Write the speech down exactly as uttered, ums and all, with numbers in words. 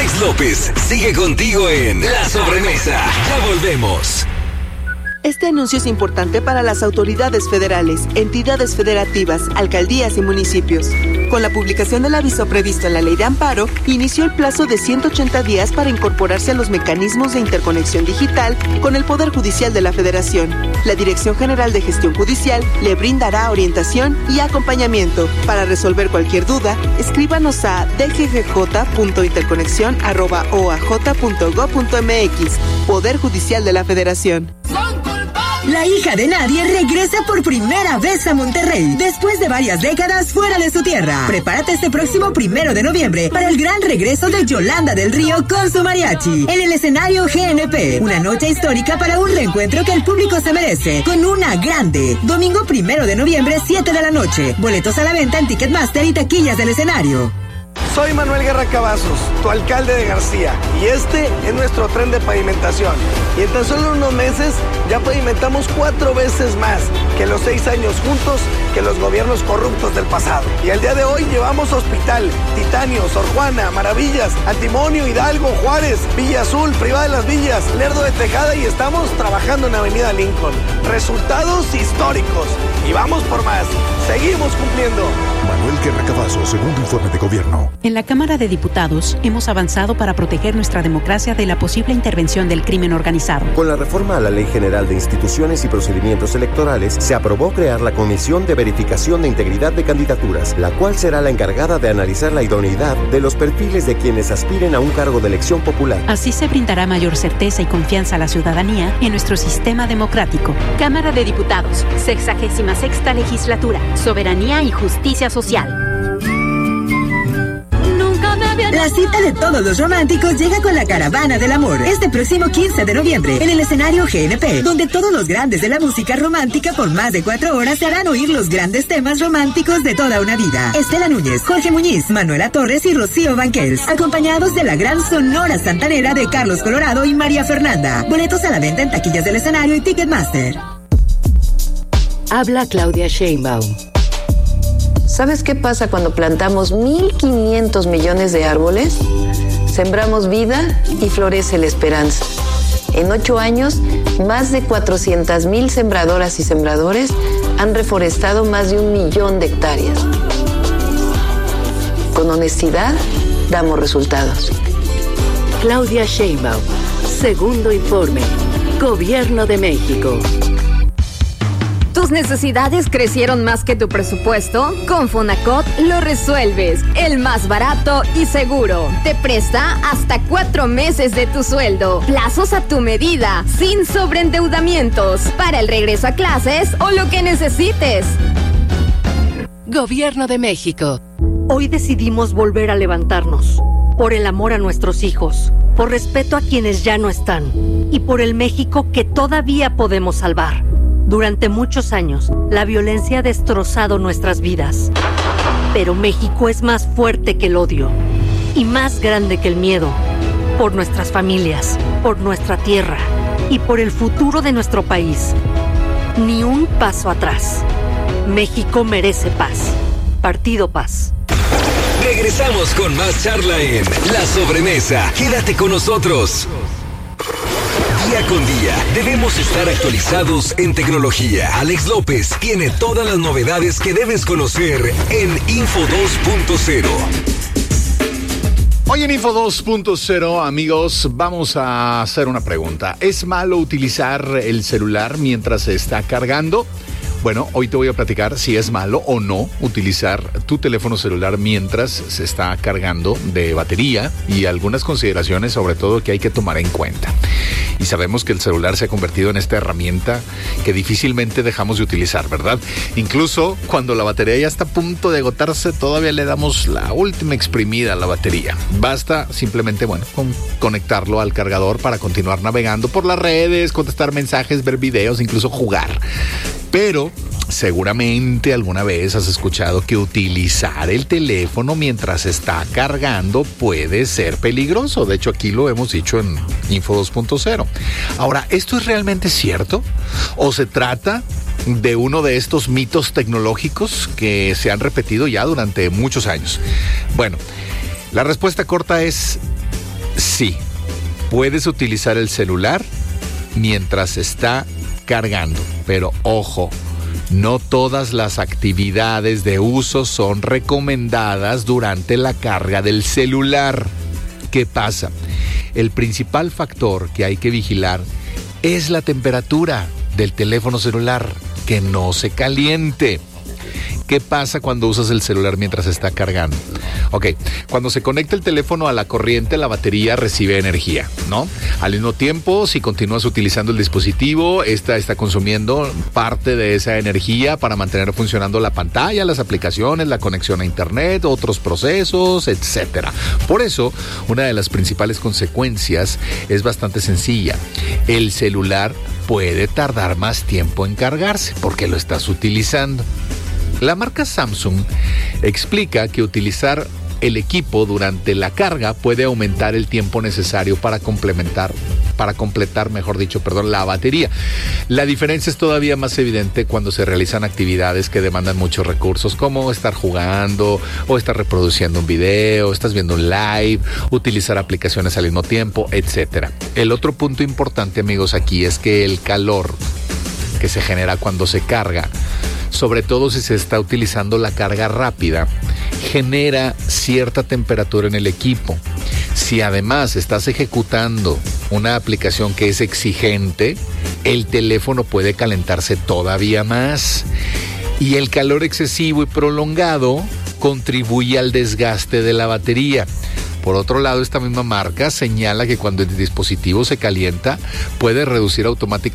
Alex López sigue contigo en La Sobremesa. Ya volvemos. Este anuncio es importante para las autoridades federales, entidades federativas, alcaldías y municipios. Con la publicación del aviso previsto en la Ley de Amparo, inició el plazo de ciento ochenta días para incorporarse a los mecanismos de interconexión digital con el Poder Judicial de la Federación. La Dirección General de Gestión Judicial le brindará orientación y acompañamiento. Para resolver cualquier duda, escríbanos a d g g j punto interconexión arroba o a j punto gob punto m x. Poder Judicial de la Federación. La hija de nadie regresa por primera vez a Monterrey, después de varias décadas fuera de su tierra. Prepárate este próximo primero de noviembre para el gran regreso de Yolanda del Río con su mariachi, en el escenario G N P. Una noche histórica para un reencuentro que el público se merece, con una grande. Domingo primero de noviembre, siete de la noche. Boletos a la venta en Ticketmaster y taquillas del escenario. Soy Manuel Guerra Cavazos, tu alcalde de García, y este es nuestro tren de pavimentación. Y en tan solo unos meses ya pavimentamos cuatro veces más que los seis años juntos que los gobiernos corruptos del pasado. Y al día de hoy llevamos Hospital, Titanio, Sor Juana, Maravillas, Antimonio, Hidalgo, Juárez, Villa Azul, Privada de las Villas, Lerdo de Tejada y estamos trabajando en Avenida Lincoln. Resultados históricos. Y vamos por más. Seguimos cumpliendo. Manuel Guerra Cavazos, segundo informe de gobierno. En la Cámara de Diputados hemos avanzado para proteger nuestra democracia de la posible intervención del crimen organizado. Con la reforma a la Ley General de Instituciones y Procedimientos Electorales, se aprobó crear la Comisión de Verificación de Integridad de Candidaturas, la cual será la encargada de analizar la idoneidad de los perfiles de quienes aspiren a un cargo de elección popular. Así se brindará mayor certeza y confianza a la ciudadanía en nuestro sistema democrático. Cámara de Diputados, sexagésima sexta legislatura, soberanía y justicia social. La cita de todos los románticos llega con la Caravana del Amor este próximo quince de noviembre en el escenario G N P, donde todos los grandes de la música romántica por más de cuatro horas se harán oír los grandes temas románticos de toda una vida. Estela Núñez, Jorge Muñiz, Manuela Torres y Rocío Banquels, acompañados de la gran Sonora Santanera de Carlos Colorado y María Fernanda. Boletos a la venta en taquillas del escenario y Ticketmaster. Habla Claudia Sheinbaum. ¿Sabes qué pasa cuando plantamos mil quinientos millones de árboles? Sembramos vida y florece la esperanza. En ocho años, más de cuatrocientas mil sembradoras y sembradores han reforestado más de un millón de hectáreas. Con honestidad, damos resultados. Claudia Sheinbaum, segundo informe. Gobierno de México. ¿Tus necesidades crecieron más que tu presupuesto? Con Fonacot lo resuelves. El más barato y seguro. Te presta hasta cuatro meses de tu sueldo. Plazos a tu medida, sin sobreendeudamientos. Para el regreso a clases o lo que necesites. Gobierno de México. Hoy decidimos volver a levantarnos. Por el amor a nuestros hijos. Por respeto a quienes ya no están. Y por el México que todavía podemos salvar. Durante muchos años, la violencia ha destrozado nuestras vidas. Pero México es más fuerte que el odio y más grande que el miedo. Por nuestras familias, por nuestra tierra y por el futuro de nuestro país. Ni un paso atrás. México merece paz. Partido Paz. Regresamos con más charla en La Sobremesa. Quédate con nosotros. Día con día debemos estar actualizados en tecnología. Alex López tiene todas las novedades que debes conocer en Info dos punto cero. Hoy en Info dos punto cero, amigos, vamos a hacer una pregunta. ¿Es malo utilizar el celular mientras se está cargando? Bueno, hoy te voy a platicar si es malo o no utilizar tu teléfono celular mientras se está cargando de batería y algunas consideraciones sobre todo que hay que tomar en cuenta. Y sabemos que el celular se ha convertido en esta herramienta que difícilmente dejamos de utilizar, ¿verdad? Incluso cuando la batería ya está a punto de agotarse, todavía le damos la última exprimida a la batería. Basta simplemente, bueno, con conectarlo al cargador para continuar navegando por las redes, contestar mensajes, ver videos, incluso jugar. Pero seguramente alguna vez has escuchado que utilizar el teléfono mientras está cargando puede ser peligroso. De hecho, aquí lo hemos dicho en Info dos punto cero. Ahora, ¿esto es realmente cierto? ¿O se trata de uno de estos mitos tecnológicos que se han repetido ya durante muchos años? Bueno, la respuesta corta es Sí, puedes utilizar el celular mientras está cargando, pero ojo, no todas las actividades de uso son recomendadas durante la carga del celular. ¿Qué pasa? El principal factor que hay que vigilar es la temperatura del teléfono celular, que no se caliente. ¿Qué pasa cuando usas el celular mientras está cargando? Ok, cuando se conecta el teléfono a la corriente, la batería recibe energía, ¿no? Al mismo tiempo, si continúas utilizando el dispositivo, esta está consumiendo parte de esa energía para mantener funcionando la pantalla, las aplicaciones, la conexión a internet, otros procesos, etcétera. Por eso, una de las principales consecuencias es bastante sencilla. El celular puede tardar más tiempo en cargarse porque lo estás utilizando. La marca Samsung explica que utilizar el equipo durante la carga puede aumentar el tiempo necesario para complementar, para completar, mejor dicho, perdón, la batería. La diferencia es todavía más evidente cuando se realizan actividades que demandan muchos recursos, como estar jugando o estar reproduciendo un video, estás viendo un live, utilizar aplicaciones al mismo tiempo, etcétera. El otro punto importante, amigos, aquí es que el calor que se genera cuando se carga, sobre todo si se está utilizando la carga rápida, genera cierta temperatura en el equipo. Si además estás ejecutando una aplicación que es exigente, el teléfono puede calentarse todavía más. Y el calor excesivo y prolongado contribuye al desgaste de la batería. Por otro lado, esta misma marca señala que cuando el dispositivo se calienta, puede reducir automáticamente